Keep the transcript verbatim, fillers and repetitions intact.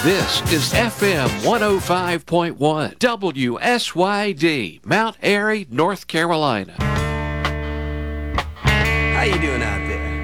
This is F M one oh five point one, W S Y D, Mount Airy, North Carolina. How you doing out there?